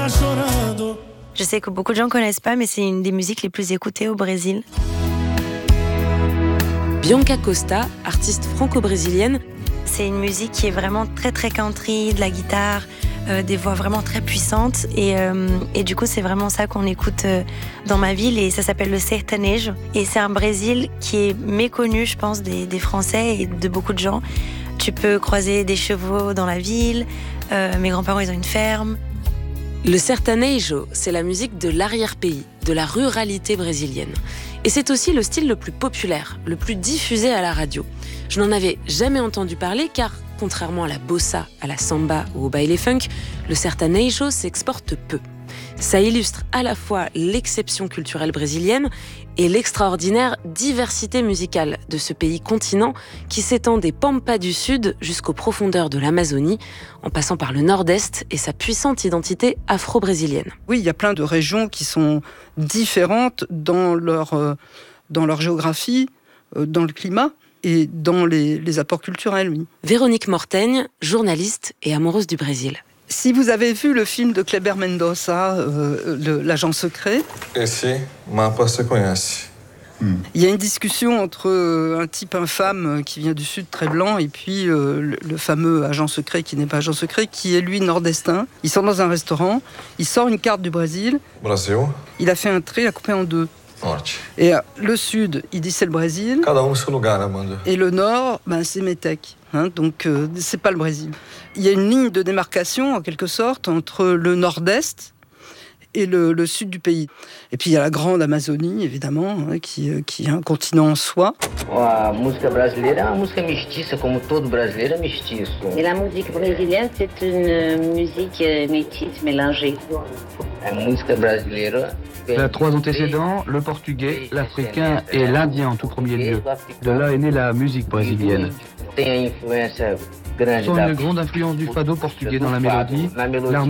Je sais que beaucoup de gens connaissent pas, mais c'est une des musiques les plus écoutées au Brésil. Bianca Costa, artiste franco-brésilienne. C'est une musique qui est vraiment très très country, de la guitare, des voix vraiment très puissantes. Et du coup, c'est vraiment ça qu'on écoute dans ma ville. Et ça s'appelle le sertanejo. Et c'est un Brésil qui est méconnu, je pense, des Français et de beaucoup de gens. Tu peux croiser des chevaux dans la ville. Mes grands-parents, ils ont une ferme. Le sertanejo, c'est la musique de l'arrière-pays, de la ruralité brésilienne. Et c'est aussi le style le plus populaire, le plus diffusé à la radio. Je n'en avais jamais entendu parler car, contrairement à la bossa, à la samba ou au baile funk, le sertanejo s'exporte peu. Ça illustre à la fois l'exception culturelle brésilienne et l'extraordinaire diversité musicale de ce pays continent qui s'étend des Pampas du Sud jusqu'aux profondeurs de l'Amazonie, en passant par le Nord-Est et sa puissante identité afro-brésilienne. Oui, il y a plein de régions qui sont différentes dans leur géographie, dans le climat et dans les apports culturels. Oui. Véronique Mortaigne, journaliste et amoureuse du Brésil. Si vous avez vu le film de Kleber Mendonça, L'Agent secret, Esse mapa você conhece. Il y a une discussion entre un type infâme qui vient du sud, très blanc, et puis le fameux agent secret qui n'est pas agent secret, qui est lui nord-estin. Ils sont dans un restaurant, il sort une carte du Brésil, Brasil, il a fait un trait, il a coupé en deux. norte. Et le sud, il dit c'est le Brésil, Cada no seu lugar, Amanda. et le nord, c'est Métèque. Donc c'est pas le Brésil. Il y a une ligne de démarcation, en quelque sorte, entre le nord-est et le sud du pays. Et puis il y a la grande Amazonie, évidemment, qui est un continent en soi. A música brasileira é uma música mestiça, como todo brasileiro é mestiço. Et la musique brésilienne, c'est une musique métisse, mélangée. A música brasileira... Elle a trois antécédents, le portugais, l'africain et l'indien en tout premier lieu. De là est née la musique brésilienne. Tem a influência grande Sans une grande influence du fado portugais dans la mélodie,